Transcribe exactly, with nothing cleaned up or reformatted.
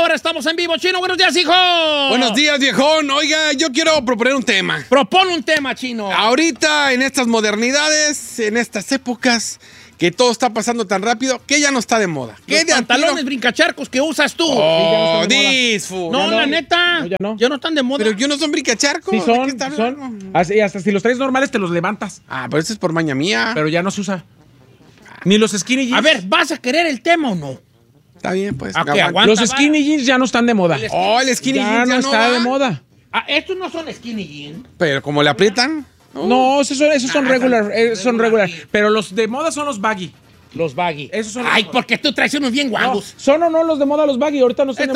hora, estamos en vivo. Chino, buenos días, hijo. Buenos días, viejón. Oiga, yo quiero proponer un tema. Propone un tema, Chino. Ahorita, en estas modernidades, en estas épocas, que todo está pasando tan rápido, que ya no está de moda. ¿Qué Los de pantalones antiguo? brincacharcos que usas tú. Oh, Sí, ya no están de moda. disfu. no, ya no. la neta. No, ya no. Ya no están de moda. Pero yo no son brincacharcos. Sí ¿de son, qué está sí hablando? son. Así, hasta si los traes normales te los levantas, Ah, pero eso es por maña mía. pero ya no se usa. Ni los skinny jeans. A ver, ¿vas a querer el tema o no? Está bien, pues. ¿A qué? aguanta. Aguanta. Los skinny jeans ya no están de moda. El Oh, el skinny ya jeans no ya está va. de moda. Ah, estos no son skinny jeans. Pero como le aprietan. oh. No, esos son, esos son Ah, regular, esos son regular. regular. Pero los de moda son los baggy. Los baggy. Esos son Ay, los- porque tú traes unos bien No, guangos. son o no los de moda los baggy. Ahorita no están de